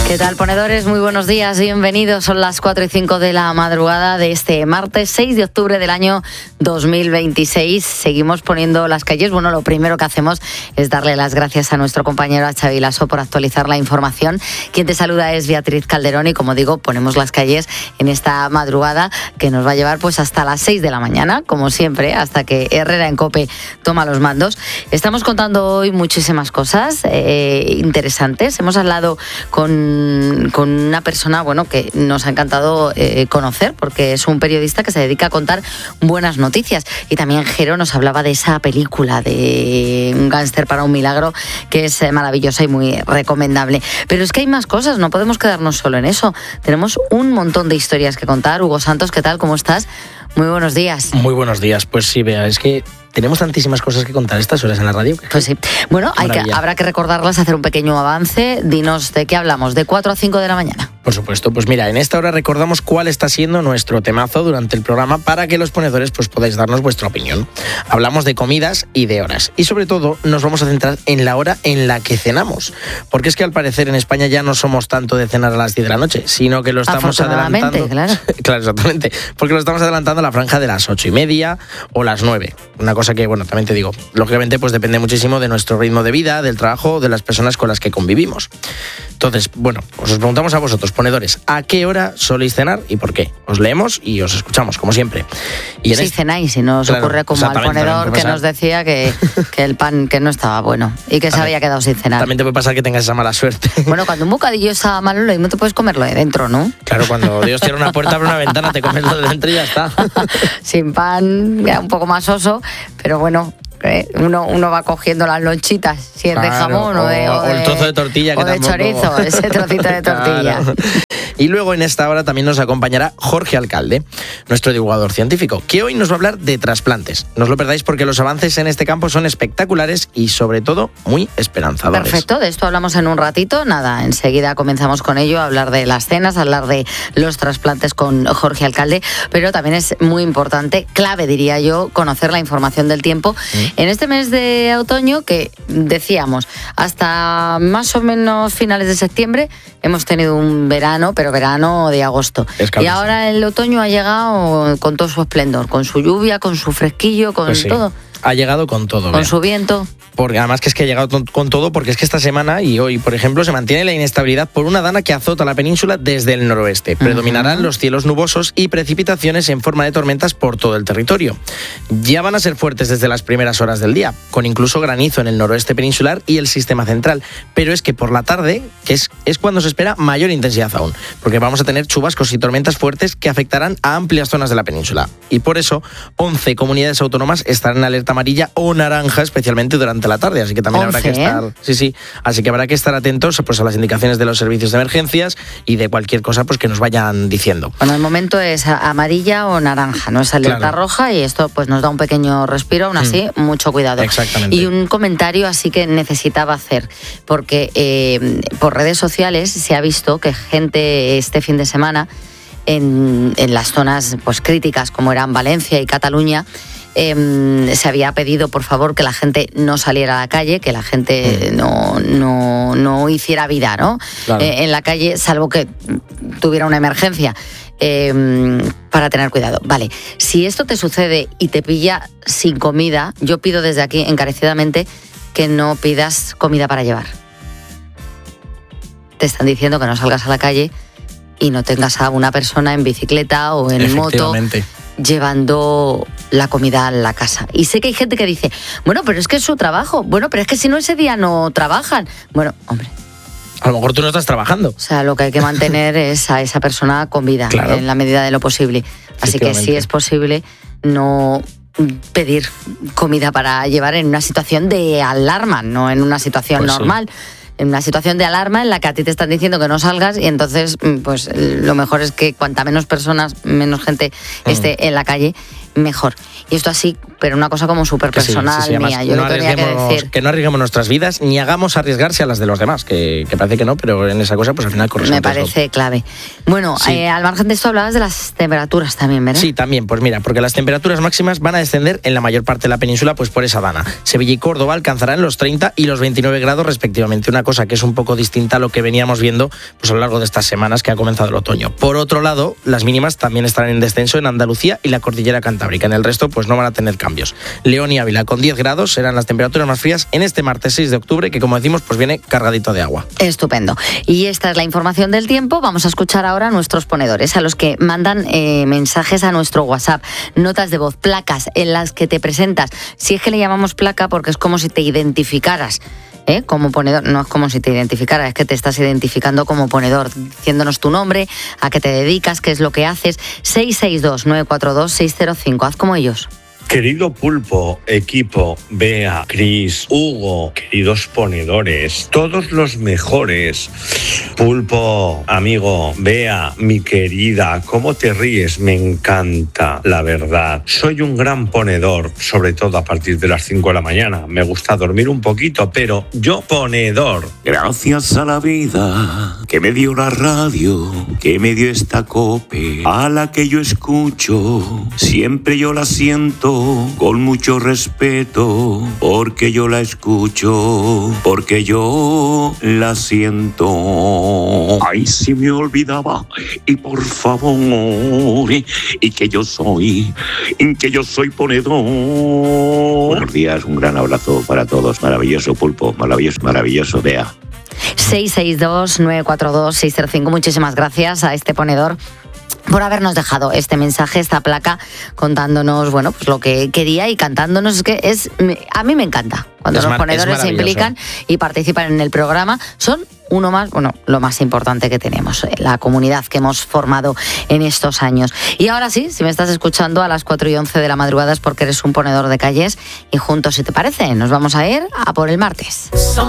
¿Qué tal, ponedores? Muy buenos días, bienvenidos. Son las 4:05 de la madrugada de este martes 6 de octubre del año 2026. Seguimos poniendo las calles. Bueno, lo primero que hacemos es darle las gracias a nuestro compañero Xavi Lasso por actualizar la información. Quien te saluda es Beatriz Calderón y, como digo, ponemos las calles en esta madrugada que nos va a llevar pues hasta las 6 de la mañana, como siempre, hasta que Herrera en COPE toma los mandos. Estamos contando hoy muchísimas cosas interesantes. Hemos hablado con una persona, bueno, que nos ha encantado conocer, porque es un periodista que se dedica a contar buenas noticias. Y también Jero nos hablaba de esa película de Un gángster para un milagro, que es maravillosa y muy recomendable. Pero es que hay más cosas, no podemos quedarnos solo en eso. Tenemos un montón de historias que contar. Hugo Santos, ¿qué tal? ¿Cómo estás? Muy buenos días. Muy buenos días. Pues sí, Bea, es que tenemos tantísimas cosas que contar estas horas en la radio. Pues sí. Bueno, habrá que recordarlas, hacer un pequeño avance. Dinos de qué hablamos, de 4 a 5 de la mañana. Por supuesto, pues mira, en esta hora recordamos cuál está siendo nuestro temazo durante el programa para que los ponedores pues podáis darnos vuestra opinión. Hablamos de comidas y de horas. Y sobre todo nos vamos a centrar en la hora en la que cenamos. Porque es que al parecer en España ya no somos tanto de cenar a las 10 de la noche, sino que lo estamos adelantando. Claro. Claro, exactamente. Porque lo estamos adelantando a la franja de las 8:30 o las 9. Una cosa que, bueno, también te digo, lógicamente pues depende muchísimo de nuestro ritmo de vida, del trabajo, de las personas con las que convivimos. Entonces, bueno, os preguntamos a vosotros, ponedores, ¿a qué hora soléis cenar y por qué? Os leemos y os escuchamos, como siempre. Y cenáis, si no os ocurre como al ponedor que nos decía que el pan que no estaba bueno y que se había quedado sin cenar. También te puede pasar que tengas esa mala suerte. Bueno, cuando un bocadillo está malo, lo mismo te puedes comerlo de dentro, ¿no? Claro, cuando Dios cierra una puerta, abre una ventana, te comes lo de dentro y ya está. Sin pan, ya un poco más soso, pero bueno, uno va cogiendo las lonchitas, si es de jamón o el trozo de tortilla, o de chorizo, ese trocito de tortilla. Claro. Y luego en esta hora también nos acompañará Jorge Alcalde, nuestro divulgador científico, que hoy nos va a hablar de trasplantes. No os lo perdáis porque los avances en este campo son espectaculares y sobre todo muy esperanzadores. Perfecto, de esto hablamos en un ratito. Nada, enseguida comenzamos con ello, a hablar de las cenas, a hablar de los trasplantes con Jorge Alcalde, pero también es muy importante, clave diría yo, conocer la información del tiempo. En este mes de otoño, que decíamos, hasta más o menos finales de septiembre hemos tenido un verano, pero verano de agosto. Y ahora el otoño ha llegado con todo su esplendor, con su lluvia, con su fresquillo, con todo. Ha llegado con todo. Con su viento. Porque además que es que ha llegado con todo, porque es que esta semana y hoy, por ejemplo, se mantiene la inestabilidad por una dana que azota la península desde el noroeste. Predominarán los cielos nubosos y precipitaciones en forma de tormentas por todo el territorio. Ya van a ser fuertes desde las primeras horas del día, con incluso granizo en el noroeste peninsular y el sistema central. Pero es que por la tarde, que es cuando se espera mayor intensidad aún, porque vamos a tener chubascos y tormentas fuertes que afectarán a amplias zonas de la península. Y por eso, 11 comunidades autónomas estarán en alerta amarilla o naranja, especialmente durante la tarde, así que también 11, habrá que estar, así que habrá que estar atentos pues a las indicaciones de los servicios de emergencias y de cualquier cosa pues que nos vayan diciendo. Bueno, el momento es amarilla o naranja, no es alerta roja, y esto pues nos da un pequeño respiro, aún así mucho cuidado. Exactamente. Y un comentario así que necesitaba hacer, porque por redes sociales se ha visto que gente este fin de semana en las zonas pues críticas como eran Valencia y Cataluña, se había pedido por favor que la gente no saliera a la calle, que la gente no hiciera vida, ¿no? Claro. En la calle, salvo que tuviera una emergencia, para tener cuidado. Vale, si esto te sucede y te pilla sin comida, yo pido desde aquí encarecidamente que no pidas comida para llevar. Te están diciendo que no salgas a la calle y no tengas a una persona en bicicleta o en moto llevando la comida a la casa. Y sé que hay gente que dice, bueno, pero es que es su trabajo. Bueno, pero es que si no, ese día no trabajan. Bueno, hombre, a lo mejor tú no estás trabajando. O sea, lo que hay que mantener es a esa persona con vida, claro, en la medida de lo posible. Así que si es posible, no pedir comida para llevar en una situación de alarma, no en una situación normal. En una situación de alarma en la que a ti te están diciendo que no salgas, y entonces pues lo mejor es que cuanta menos personas, menos gente esté en la calle, mejor. Y esto así, pero una cosa como súper personal mía. Yo lo tenía que decir. Que no arriesguemos nuestras vidas ni hagamos arriesgarse a las de los demás, que parece que no, pero en esa cosa pues al final corresponde. Me parece clave. Bueno, sí. Al margen de esto hablabas de las temperaturas también, ¿verdad? Sí, también, pues mira, porque las temperaturas máximas van a descender en la mayor parte de la península pues por esa dana. Sevilla y Córdoba alcanzarán los 30 y los 29 grados respectivamente, una cosa que es un poco distinta a lo que veníamos viendo pues a lo largo de estas semanas que ha comenzado el otoño. Por otro lado, las mínimas también estarán en descenso en Andalucía y la cordillera cantábrica. En el resto pues no van a tener cambios. León y Ávila con 10 grados serán las temperaturas más frías en este martes 6 de octubre, que como decimos pues viene cargadito de agua. Estupendo. Y esta es la información del tiempo. Vamos a escuchar ahora a nuestros ponedores, a los que mandan mensajes a nuestro WhatsApp, notas de voz, placas en las que te presentas. Si es que le llamamos placa porque es como si te identificaras como ponedor. No es como si te identificaras, es que te estás identificando como ponedor, diciéndonos tu nombre, a qué te dedicas, qué es lo que haces. 662-942-605. Haz como ellos. Querido Pulpo, equipo, Bea, Cris, Hugo, queridos ponedores, todos los mejores. Pulpo, amigo, Bea, mi querida, ¿cómo te ríes? Me encanta, la verdad. Soy un gran ponedor, sobre todo a partir de las 5 de la mañana. Me gusta dormir un poquito, pero yo ponedor. Gracias a la vida que me dio la radio, que me dio esta COPE, a la que yo escucho, siempre yo la siento con mucho respeto, porque yo la escucho, porque yo la siento. Ay, si me olvidaba, y por favor, y que yo soy ponedor. Buenos días, un gran abrazo para todos. Maravilloso Pulpo, maravilloso Bea. 662-942-605. Muchísimas gracias a este ponedor por habernos dejado este mensaje, esta placa, contándonos, bueno, pues lo que quería y cantándonos. Es que a mí me encanta cuando los ponedores se implican y participan en el programa. Son lo más importante que tenemos, la comunidad que hemos formado en estos años. Y ahora sí, si me estás escuchando a las 4:11 de la madrugada es porque eres un ponedor de calles y juntos, si te parece, nos vamos a ir a por el martes.